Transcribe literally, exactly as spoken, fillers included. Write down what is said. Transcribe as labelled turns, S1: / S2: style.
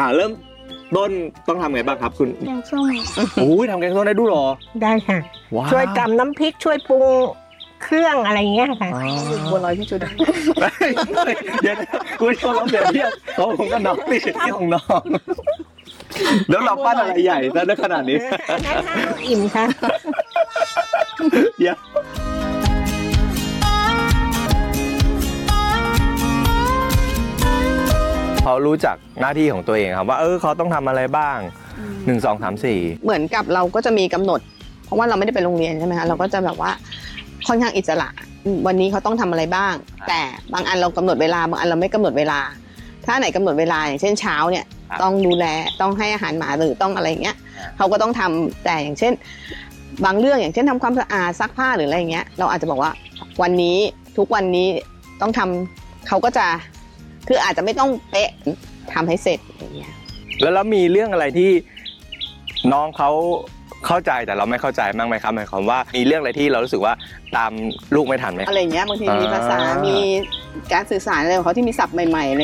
S1: เริ่มต้นต้องทำไงบ้างครับคุณ
S2: แกงส้ม
S1: โอ้ยทำแกงส้มได้ด้วยหรอ
S3: ได้ค่ะช่วยตำน้ำพริกช่วยปรุงเครื่องอะไรเงี้ยค่ะ
S4: บัวลอยพี่จุด
S1: เดี๋ยวคุณชมเราเปรียบเทียบเขาผมกับน้องนี่ที่ของน้องแล้วเราปั้นอะไรใหญ่ซะได้ขนาดนี้
S3: นั่นค่ะอิ่มค่ะ
S1: เดี๋ยวเขารู้จักหน้าที่ของตัวเองครับว่าเออเขาต้องทำอะไรบ้างหนึ่งสองสามสี่
S4: เหมือนกับเราก็จะมีกำหนดเพราะว่าเราไม่ได้ไปโรงเรียนใช่ไหมคะเราก็จะแบบว่าค่อนข้างอิสระวันนี้เขาต้องทำอะไรบ้างแต่บางอันเรากำหนดเวลาบางอันเราไม่กำหนดเวลาถ้าไหนกำหนดเวลาอย่างเช่นเช้าเนี่ยต้องดูแลต้องให้อาหารหมาหรือต้องอะไรเงี้ยเขาก็ต้องทำแต่อย่างเช่นบางเรื่องอย่างเช่นทำความสะอาดซักผ้าหรืออะไรเงี้ยเราอาจจะบอกว่าวันนี้ทุกวันนี้ต้องทำเขาก็จะคืออาจจะไม่ต้องเป๊ะทำให้เสร็จอย่างเงี้ย
S1: แล้วแล้วมีเรื่องอะไรที่น้องเขาเข้าใจแต่เราไม่เข้าใจบ้างไหมครับหมายความว่ามีเรื่องอะไรที่เรารู้สึกว่าตามลูกไม่ทันไหม
S4: อะไรเงี้ยบางทีมีภาษามีการสื่อสารอะไรของเขาที่มีศัพท์ใหม่ๆอะไร